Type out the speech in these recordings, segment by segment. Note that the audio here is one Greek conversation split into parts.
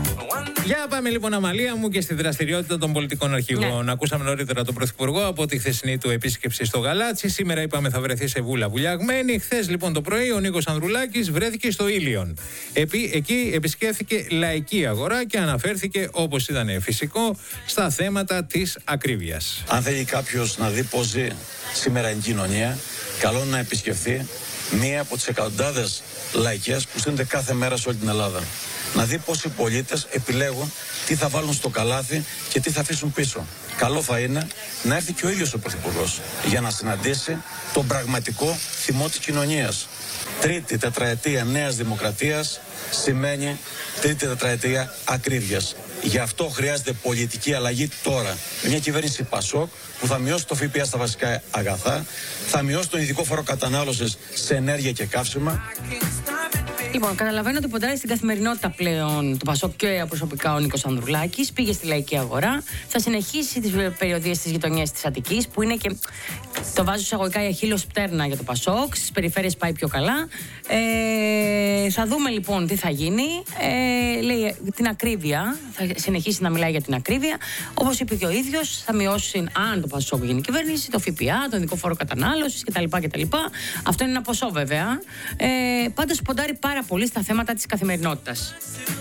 Για πάμε λοιπόν, Αμαλία μου, και στη δραστηριότητα των πολιτικών αρχηγών. Ακούσαμε νωρίτερα τον Πρωθυπουργό από τη χθεσινή του επίσκεψη στο Γαλάτσι. Σήμερα είπαμε θα βρεθεί σε Βούλα βουλιαγμένη. Χθες λοιπόν το πρωί ο Νίκος Ανδρουλάκης βρέθηκε στο Ήλιον. Εκεί επισκέφθηκε λαϊκή αγορά και αναφέρθηκε, όπως ήταν φυσικό, στα θέματα της ακρίβειας. Αν θέλει κάποιος να δει πώς ζει σήμερα η κοινωνία, καλό να επισκεφθεί μία από τις εκατοντάδες λαϊκές που στείνονται κάθε μέρα σε όλη την Ελλάδα. Να δει πώς οι πολίτες επιλέγουν τι θα βάλουν στο καλάθι και τι θα αφήσουν πίσω. Καλό θα είναι να έρθει και ο ίδιος ο Πρωθυπουργός για να συναντήσει τον πραγματικό θυμό της κοινωνίας. Τρίτη τετραετία Νέας Δημοκρατίας σημαίνει τρίτη τετραετία ακρίβειας. Γι' αυτό χρειάζεται πολιτική αλλαγή τώρα. Μια κυβέρνηση Πασόκ που θα μειώσει το ΦΠΑ στα βασικά αγαθά, θα μειώσει τον ειδικό φόρο κατανάλωσης σε ενέργεια και καύσιμα. Λοιπόν, καταλαβαίνω ότι ποντάρει στην καθημερινότητα πλέον του Πασόκ και προσωπικά ο Νίκος Ανδρουλάκης. Πήγε στη λαϊκή αγορά. Θα συνεχίσει τις περιοδίες της γειτονιάς της Αττικής, που είναι και, το βάζω εισαγωγικά, η αχίλλειος πτέρνα για το Πασόκ. Στις περιφέρειες πάει πιο καλά. Θα δούμε λοιπόν τι θα γίνει. Λέει την ακρίβεια. Θα συνεχίσει να μιλάει για την ακρίβεια. Όπως είπε και ο ίδιος, θα μειώσει, αν το Πασόκ γίνει κυβέρνηση, το ΦΠΑ, τον ειδικό φόρο κατανάλωσης κτλ. Αυτό είναι ένα ποσό βέβαια. Πάντως ποντάρει πάρα πολύ στα θέματα της καθημερινότητας.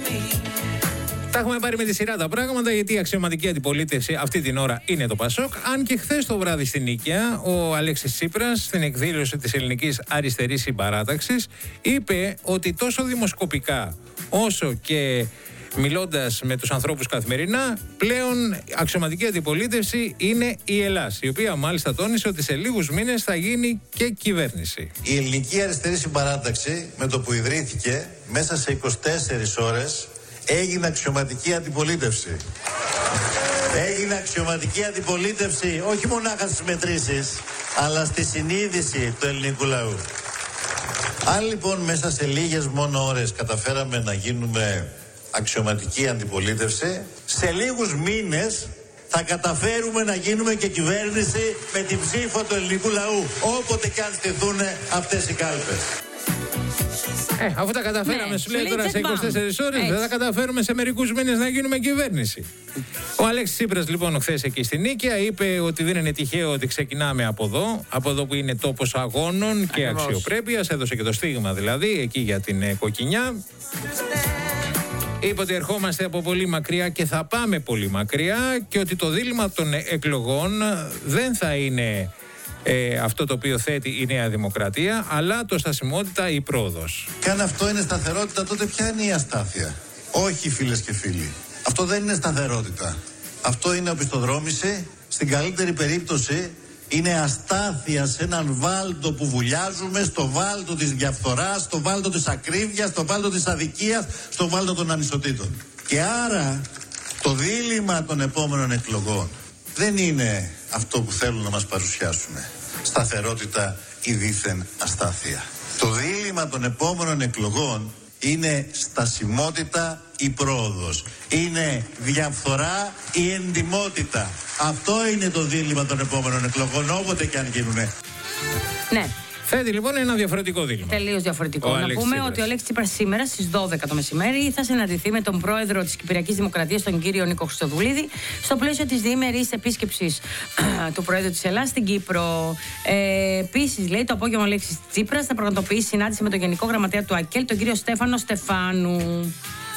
Τα έχουμε πάρει με τη σειρά τα πράγματα, γιατί η αξιωματική αντιπολίτευση αυτή την ώρα είναι το Πασόκ. Αν και χθες το βράδυ στην Νίκαια, ο Αλέξης Τσίπρας, στην εκδήλωση της Ελληνικής Αριστερής Συμπαράταξης, είπε ότι τόσο δημοσκοπικά όσο και μιλώντας με τους ανθρώπους καθημερινά, πλέον αξιωματική αντιπολίτευση είναι η Ελλάς, η οποία μάλιστα τόνισε ότι σε λίγους μήνες θα γίνει και κυβέρνηση. Η Ελληνική Αριστερή Συμπαράταξη, με το που ιδρύθηκε, μέσα σε 24 ώρες έγινε αξιωματική αντιπολίτευση. Έγινε αξιωματική αντιπολίτευση όχι μονάχα στις μετρήσεις, αλλά στη συνείδηση του ελληνικού λαού. Αν λοιπόν μέσα σε λίγες μόνο ώρες καταφέραμε να γίνουμε αξιωματική αντιπολίτευση, σε λίγους μήνες θα καταφέρουμε να γίνουμε και κυβέρνηση με την ψήφο του ελληνικού λαού, όποτε και αν στηθούν αυτές οι κάλπες. Αφού τα καταφέραμε, σου λέει τώρα σε 24 ώρες, δεν θα καταφέρουμε σε μερικούς μήνες να γίνουμε κυβέρνηση. Ο Αλέξης Τσίπρας λοιπόν χθες εκεί στην Νίκαια είπε ότι δεν είναι τυχαίο ότι ξεκινάμε από εδώ που είναι τόπος αγώνων και αξιοπρέπειας. Έδωσε και το στίγμα δηλαδή εκεί για την κοκκινιά. Είπε ότι ερχόμαστε από πολύ μακριά και θα πάμε πολύ μακριά και ότι το δίλημμα των εκλογών δεν θα είναι αυτό το οποίο θέτει η Νέα Δημοκρατία, αλλά το στασιμότητα ή πρόοδος. Και αν αυτό είναι σταθερότητα, τότε ποια είναι η αστάθεια? Όχι, φίλες και φίλοι. Αυτό δεν είναι σταθερότητα. Αυτό είναι οπισθοδρόμηση. Στην καλύτερη περίπτωση είναι αστάθεια σε έναν βάλτο που βουλιάζουμε, στο βάλτο της διαφθοράς, στο βάλτο της ακρίβειας, στο βάλτο της αδικίας, στο βάλτο των ανισοτήτων. Και άρα το δίλημμα των επόμενων εκλογών δεν είναι αυτό που θέλουν να μας παρουσιάσουν, σταθερότητα ή δίθεν αστάθεια. Το δίλημμα των επόμενων εκλογών είναι στασιμότητα ή πρόοδος. Είναι διαφθορά ή εντιμότητα. Αυτό είναι το δίλημμα των επόμενων εκλογών, όποτε και αν γίνουνε. Ναι. Θέτει λοιπόν ένα διαφορετικό δίλημμα. Τελείως διαφορετικό. Να πούμε ότι ο Αλέξης Τσίπρας σήμερα στις 12 το μεσημέρι θα συναντηθεί με τον πρόεδρο της Κυπριακής Δημοκρατίας, τον κύριο Νίκο Χριστοδουλίδη, στο πλαίσιο της διήμερης επίσκεψης του πρόεδρου της Ελλάδας στην Κύπρο. Επίσης, λέει, το απόγευμα ο Αλέξης Τσίπρας θα πραγματοποιήσει συνάντηση με τον Γενικό Γραμματέα του ΑΚΕΛ, τον κύριο Στέφανο Στεφάνου.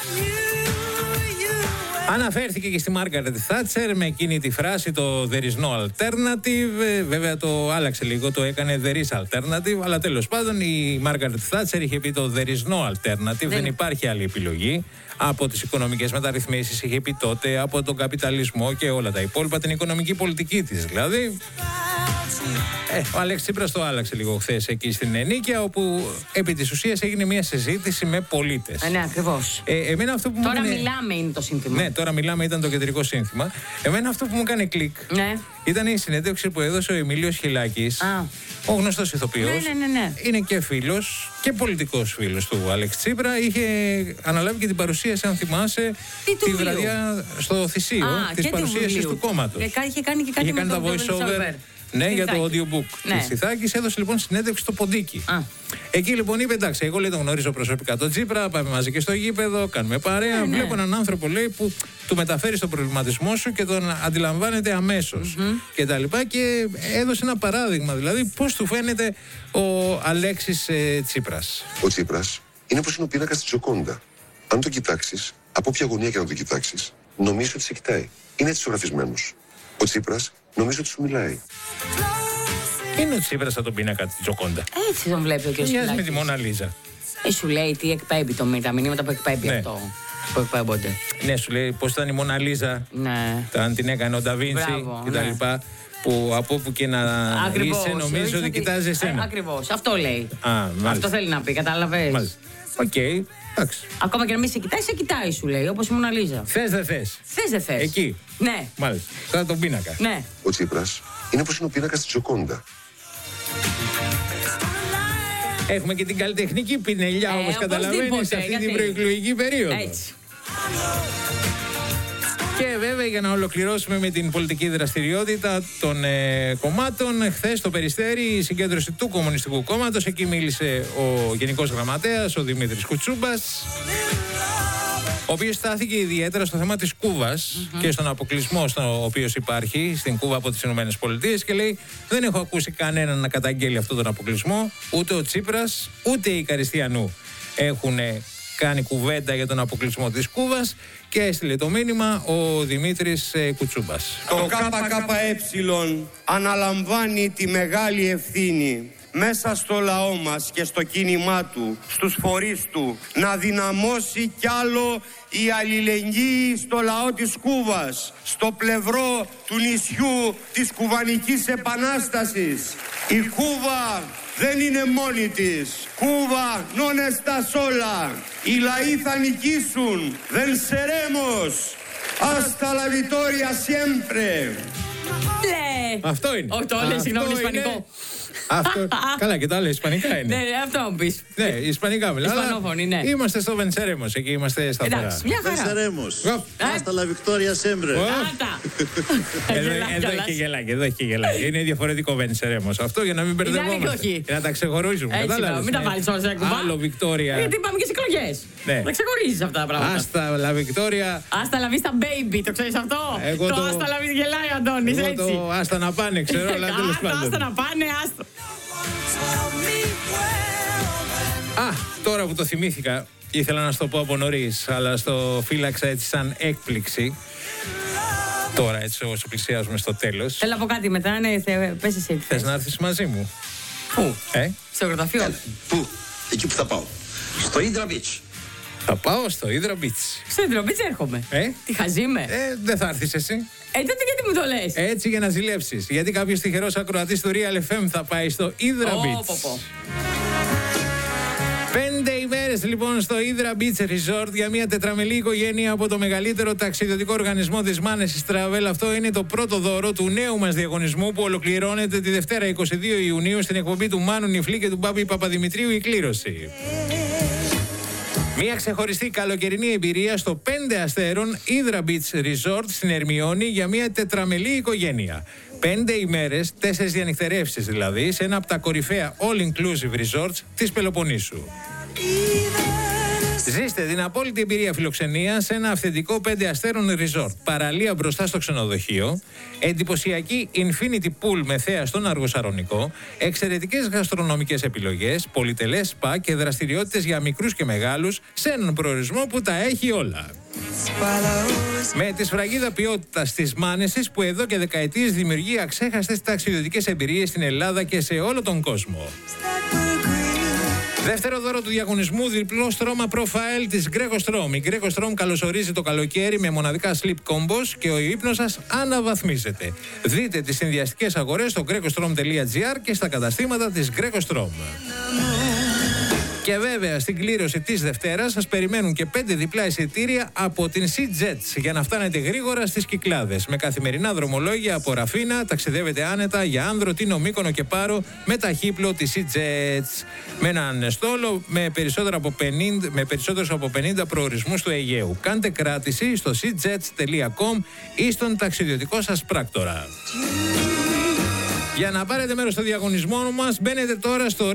Αναφέρθηκε και στη Μάργαρετ Θάτσερ με εκείνη τη φράση το «There is no alternative». Βέβαια το άλλαξε λίγο, το έκανε «There is alternative». Αλλά τέλος πάντων η Μάργαρετ Θάτσερ είχε πει το «There is no alternative». Δεν υπάρχει άλλη επιλογή. Από τις οικονομικές μεταρρυθμίσεις είχε πει τότε, από τον καπιταλισμό και όλα τα υπόλοιπα, την οικονομική πολιτική της δηλαδή. Ο Αλέξης Τσίπρας το άλλαξε λίγο χθες εκεί στην Νίκαια, όπου επί της ουσίας έγινε μια συζήτηση με πολίτες. Ναι, ακριβώς. Τώρα μιλάμε είναι το σύνθημα. Ναι, τώρα μιλάμε ήταν το κεντρικό σύνθημα. Εμένα αυτό που μου έκανε κλικ ήταν η συνέντευξη που έδωσε ο Εμίλιος Χιλάκης, ο γνωστός ηθοποιός. Ναι. Είναι και φίλος και πολιτικός φίλος του Αλέξη Τσίπρα. Είχε αναλάβει και την παρουσίαση, αν θυμάσαι, τη βραδιά στο Θησίο της παρουσίασης του κόμματος. Είχε κάνει και κάτι με τα voice over. Ναι, για το audiobook Ναι. της Ιθάκης. Έδωσε λοιπόν συνέντευξη στο Ποντίκι. Εκεί λοιπόν είπε: εντάξει, εγώ λέει τον γνωρίζω προσωπικά τον Τσίπρα, πάμε μαζί και στο γήπεδο, κάνουμε παρέα. Ναι. Βλέπω έναν άνθρωπο, λέει, που του μεταφέρει τον προβληματισμό σου και τον αντιλαμβάνεται αμέσως. Και τα λοιπά. Και έδωσε ένα παράδειγμα, δηλαδή, πώς του φαίνεται ο Αλέξης Τσίπρας. Ο Τσίπρας είναι όπως είναι ο πίνακας της Τζοκόντα. Αν το κοιτάξεις, από όποια γωνία και να το κοιτάξεις, νομίζω ότι σε κοιτάει. Είναι έτσι ζωγραφισμένος. Ο Τσίπρας νομίζω ότι σου μιλάει. Είναι ο Τσίπρας σαν τον πίνακα της Τζοκόντα. Έτσι τον βλέπει ο κ. Μοιάζει με τη Μόνα Λίζα. Σου λέει τι εκπέμπει τα μηνύματα που εκπέμπει Ναι. αυτό. Που εκπέμπονται. Ναι, σου λέει πώς ήταν η Μόνα Λίζα. Ναι. Αν την έκανε ο Νταβίντσι Μπράβο, και τα ναι. λοιπά. Που από όπου και να είσαι, νομίζω ότι κοιτάζει εσένα. Ακριβώς. Αυτό λέει. Μάλιστα. Αυτό θέλει να πει, κατάλαβες. Μάλιστα. Οκ. Εντάξει. Ακόμα και να μην σε κοιτάει, σε κοιτάει, σου λέει, όπως η Μόνα Λίζα. Θες δεν θες. Θες δεν θες. Εκεί. Ναι. Μάλιστα. Σαν τον πίνακα. Ναι. Ο Τσίπρας είναι όπως είναι ο πίνακας της Τζοκόντα. Έχουμε και την καλλιτεχνική πινελιά, όπως καταλαβαίνεις, οπωσδήποτε, αυτή την γιατί? προεκλογική περίοδο. Έτσι. Και βέβαια, για να ολοκληρώσουμε με την πολιτική δραστηριότητα των κομμάτων, χθες στο Περιστέρι η συγκέντρωση του Κομμουνιστικού Κόμματος. Εκεί μίλησε ο Γενικός Γραμματέας, ο Δημήτρης Κουτσούμπας, ο οποίος στάθηκε ιδιαίτερα στο θέμα της Κούβας και στον αποκλεισμό ο οποίος υπάρχει στην Κούβα από τις ΗΠΑ, και λέει: δεν έχω ακούσει κανέναν να καταγγέλει αυτόν τον αποκλεισμό, ούτε ο Τσίπρας ούτε η Καριστιανού έχουν κάνει κουβέντα για τον αποκλεισμό της Κούβας, και έστειλε το μήνυμα ο Δημήτρης Κουτσούμπας. Το ΚΚΕ αναλαμβάνει τη μεγάλη ευθύνη μέσα στο λαό μας και στο κίνημά του, στους φορείς του, να δυναμώσει κι άλλο η αλληλεγγύη στο λαό της Κούβας, στο πλευρό του νησιού της Κουβανικής Επανάστασης. Η Κούβα δεν είναι μόνη της. Κούβα non está sola. Οι λαοί θα νικήσουν. Venceremos. Hasta la victoria siempre. Αυτό είναι. Όχι, το λέει, συγγνώμη, ισπανικό. Αυτό. Καλά, και τα άλλα ισπανικά είναι. Ναι, αυτό μου πεις. Ναι, ισπανικά μιλάω. Ισπανόφωνη, ναι. Είμαστε στο Venceremos, εκεί είμαστε σταθερά. Εντάξει, μια χαρά. Venceremos. Hasta la victoria siempre. Άτα. Εδώ έχει και γελάκι. Είναι διαφορετικό Venceremos. Αυτό για να μην μπερδευόμαστε. όχι. Για να τα ξεχωρίζουμε. Έτσι, Κατάλαβες, μην τα ναι. βάλεις όλα σε κουμπά. Άλλο Βικτόρια. Γιατί πάμε και σε εκλογές. Ναι. Να ξεχωρίζεις αυτά τα πράγματα. Άστα la Βικτόρια. Άστα la vista baby, το ξέρεις αυτό. Εγώ το το- άστα la vista γελάει ο Αντώνης, Εγώ έτσι. το άστα να πάνε, ξέρω, αλλά τέλος Άστα πάντων. να πάνε, άστα. Α, τώρα που το θυμήθηκα, ήθελα να σου το πω από νωρίς, αλλά στο φύλαξα έτσι σαν έκπληξη. Τώρα έτσι όσο πλησιάζουμε στο τέλος. Θέλω να πω κάτι μετά, ναι, πες εσύ. Θες να έρθεις μαζί μου? Πού? Στο γραφείο. Πού? Εκεί που θα πάω. Στο Ίντρα Beach. Θα πάω στο Ύδρα Beach. Στο Ινδρομίτς έρχομαι. Τι χαζή είμαι. Δεν θα έρθεις εσύ. Τότε γιατί μου το λες. Έτσι για να ζηλέψεις. Γιατί κάποιος τυχερός ακροατής του Real FM θα πάει στο Ύδρα Beach. 5 ημέρες λοιπόν στο Ύδρα Beach Resort για μια τετραμελή οικογένεια από το μεγαλύτερο ταξιδιωτικό οργανισμό της Μάνεσης Travel. Αυτό είναι το πρώτο δώρο του νέου μας διαγωνισμού που ολοκληρώνεται τη Δευτέρα 22 Ιουνίου στην εκπομπή του Μάνου Νιφλή και του Μπάμπη Παπαδημητρίου η κλήρωση. Μια ξεχωριστή καλοκαιρινή εμπειρία στο 5 αστέρων Ύδρα Beach Resort στην Ερμιόνη για μια τετραμελή οικογένεια. 5 ημέρες, 4 διανυκτερεύσεις δηλαδή, σε ένα από τα κορυφαία all-inclusive resorts της Πελοποννήσου. Ζήστε την απόλυτη εμπειρία φιλοξενία σε ένα αυθεντικό 5 αστέρων resort. Παραλία μπροστά στο ξενοδοχείο, εντυπωσιακή infinity pool με θέα στον Αργοσαρονικό, εξαιρετικές γαστρονομικές επιλογές, πολυτελές σπα και δραστηριότητες για μικρούς και μεγάλους σε έναν προορισμό που τα έχει όλα. Με τη σφραγίδα ποιότητας της Μάνεσης που εδώ και δεκαετίες δημιουργεί αξέχαστες ταξιδιωτικές εμπειρίες στην Ελλάδα και σε όλο τον κόσμο. Δεύτερο δώρο του διαγωνισμού, διπλό στρώμα profile της Greco Strom. Η Greco Strom καλωσορίζει το καλοκαίρι με μοναδικά sleep combos και ο ύπνος σας αναβαθμίζεται. Δείτε τις συνδυαστικές αγορές στο grecostrom.gr και στα καταστήματα της Greco Strom. Και βέβαια στην κλήρωση της Δευτέρας σας περιμένουν και 5 διπλά εισιτήρια από την Sea Jets για να φτάνετε γρήγορα στις Κυκλάδες. Με καθημερινά δρομολόγια από Ραφίνα, ταξιδεύετε άνετα για Άνδρο, Τίνο, Μύκονο και Πάρο με ταχύπλο της Sea Jets. Με έναν στόλο με περισσότερους από 50 προορισμούς του Αιγαίου. Κάντε κράτηση στο seajets.com ή στον ταξιδιωτικό σας πράκτορα. Για να πάρετε μέρος στο διαγωνισμό μας, μπαίνετε τώρα στο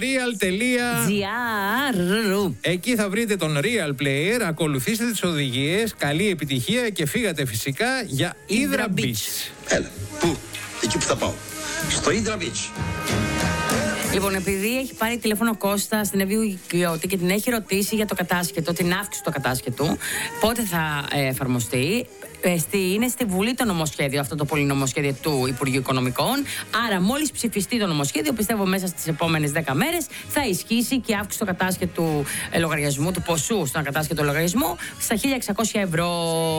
real.gr. Εκεί θα βρείτε τον Real Player, ακολουθήστε τις οδηγίες, καλή επιτυχία και φύγατε φυσικά για Hydra Beach. Έλα, πού? Εκεί που θα πάω. Στο Hydra Beach. Λοιπόν, επειδή έχει πάρει τηλέφωνο ο Κώστα στην Εύη Οικειώτη και την έχει ρωτήσει για το κατάσχετο, την αύξηση του κατάσχετου, πότε θα εφαρμοστεί. Είναι στη Βουλή το νομοσχέδιο, αυτό το πολυνομοσχέδιο του Υπουργείου Οικονομικών. Άρα, μόλις ψηφιστεί το νομοσχέδιο, πιστεύω μέσα στις επόμενες 10 μέρες θα ισχύσει και η αύξηση του κατάσχετου λογαριασμού, του ποσού στον κατάσχετο λογαριασμό, στα 1.600 ευρώ.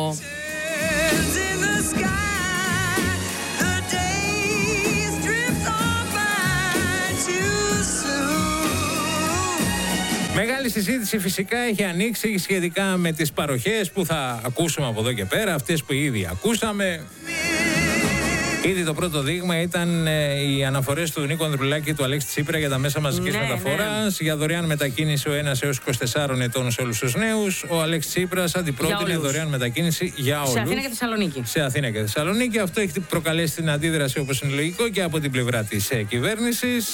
Μεγάλη συζήτηση φυσικά έχει ανοίξει σχετικά με τις παροχές που θα ακούσουμε από εδώ και πέρα, αυτές που ήδη ακούσαμε. Ήδη το πρώτο δείγμα ήταν οι αναφορές του Νίκου Ανδρουλάκη και του Αλέξη Τσίπρα για τα μέσα μαζικής μεταφοράς, για δωρεάν μετακίνηση ο ένας έως 24 ετών σε όλους τους νέους. Ο Αλέξης Τσίπρας αντιπρότεινε δωρεάν μετακίνηση για όλους. Σε Αθήνα και Θεσσαλονίκη. Σε Αθήνα και Θεσσαλονίκη. Αυτό έχει προκαλέσει την αντίδραση, όπως είναι λογικό, και από την πλευρά της κυβέρνησης.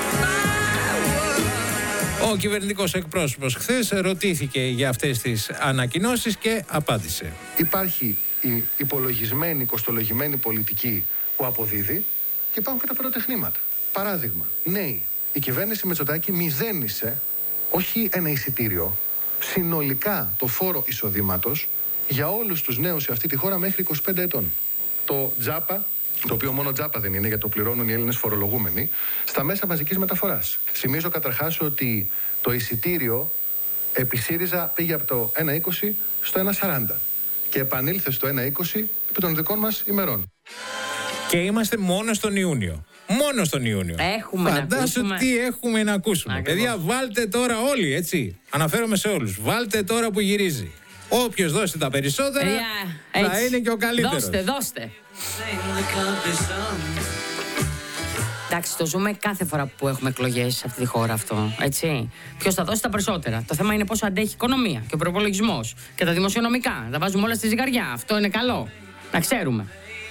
Ο κυβερνητικός εκπρόσωπος χθες ρωτήθηκε για αυτές τις ανακοινώσεις και απάντησε. Υπάρχει η υπολογισμένη, κοστολογημένη πολιτική που αποδίδει και υπάρχουν και τα πυροτεχνήματα. Παράδειγμα, νέοι. Η κυβέρνηση Μητσοτάκη μηδένισε, όχι ένα εισιτήριο, συνολικά το φόρο εισοδήματος για όλους τους νέους σε αυτή τη χώρα μέχρι 25 ετών. Το τζάπα, το οποίο μόνο τζάπα δεν είναι, γιατί το πληρώνουν οι Έλληνες φορολογούμενοι, στα μέσα μαζικής μεταφοράς. Θυμίζω καταρχάς ότι το εισιτήριο επί ΣΥΡΙΖΑ πήγε από το 1,20 στο 1,40 και επανήλθε στο 1,20 επί των δικών μας ημερών. Και είμαστε μόνο στον Ιούνιο. Μόνο στον Ιούνιο. Φαντάσου τι έχουμε να ακούσουμε. Ακριβώς. Παιδιά, βάλτε τώρα όλοι, έτσι. Αναφέρομαι σε όλους. Βάλτε τώρα που γυρίζει. Όποιος δώσει τα περισσότερα θα είναι και ο καλύτερος. Δώστε. Εντάξει, το ζούμε κάθε φορά που έχουμε εκλογές σε αυτή τη χώρα αυτό, έτσι. Ποιος θα δώσει τα περισσότερα. Το θέμα είναι πόσο αντέχει η οικονομία και ο προπολογισμός και τα δημοσιονομικά. Τα βάζουμε όλα στη ζυγαριά. Αυτό είναι καλό. Να ξέρουμε.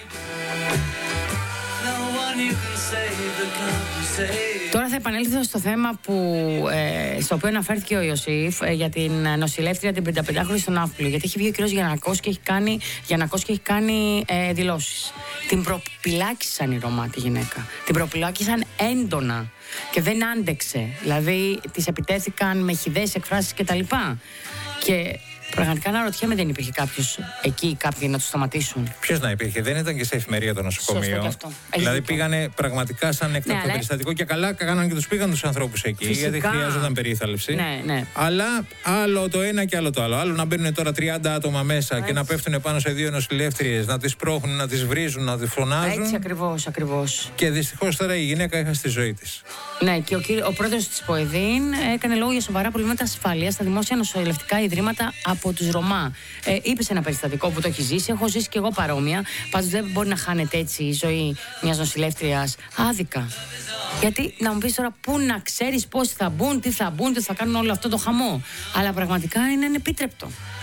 Τώρα θα επανέλθω στο θέμα στο οποίο αναφέρθηκε ο Ιωσήφ για την νοσηλεύτρια την 55χρονη στον Ναύπλιο. Γιατί έχει βγει ο κύριος Γιαννακός και έχει κάνει δηλώσεις. Την προπυλάκησαν οι Ρωμά τη γυναίκα. Την προπυλάκησαν έντονα και δεν άντεξε. Δηλαδή της επιτέθηκαν με χυδαίες εκφράσεις κτλ. Και πραγματικά αναρωτιέμαι, δεν υπήρχε κάποιος εκεί, κάποιοι να τους σταματήσουν. Ποιος να υπήρχε, δεν ήταν και σε εφημερία το νοσοκομείο. Δηλαδή πήγανε πραγματικά σαν έκτακτο περιστατικό και καλά κάναν και τους πήγαν τους ανθρώπους εκεί. Φυσικά. Γιατί χρειάζονταν περίθαλψη. Ναι. Αλλά άλλο το ένα και άλλο το άλλο. Άλλο να μπαίνουν τώρα 30 άτομα μέσα και να πέφτουν πάνω σε δύο νοσηλεύτριες, να τις πρόχνουν, να τις βρίζουν, να τις φωνάζουν. Έτσι ακριβώς. Και δυστυχώς τώρα η γυναίκα έχασε τη ζωή της. Ναι, και ο πρόεδρος της ΠΟΕΔΗΝ έκανε λόγο για σοβαρά προβλήματα ασφαλείας στα δημόσια νοσηλευτικά ιδρύματα από τους Ρωμά. Είπε σε ένα περιστατικό που το έχει ζήσει, έχω ζήσει και εγώ παρόμοια. Πάντως δεν μπορεί να χάνεται έτσι η ζωή μιας νοσηλεύτριας άδικα. Γιατί να μου πεις τώρα, πού να ξέρεις πώς θα μπουν, τι θα κάνουν όλο αυτό το χαμό. Αλλά πραγματικά είναι ανεπίτρεπτο.